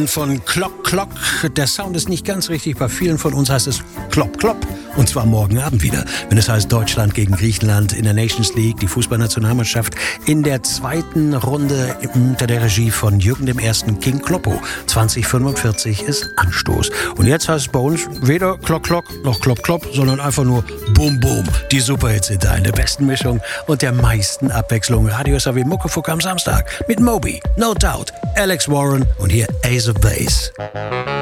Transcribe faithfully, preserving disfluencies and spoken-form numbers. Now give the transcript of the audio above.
Von Klock Klock. Der Sound ist nicht ganz richtig. Bei vielen von uns heißt es Klopp Klopp. Und zwar morgen Abend wieder, wenn es heißt Deutschland gegen Griechenland in der Nations League, die Fußballnationalmannschaft in der zweiten Runde unter der Regie von Jürgen dem Ersten King Kloppo. zwanzig fünfundvierzig ist Anstoß. Und jetzt heißt es bei uns weder Klock Klock noch Klopp Klopp, sondern einfach nur Bum Bum. Die Superhits sind da in der besten Mischung und der meisten Abwechslung. Radio S A W Muckefuck am Samstag mit Moby, No Doubt, Alex Warren und hier Ace of Base.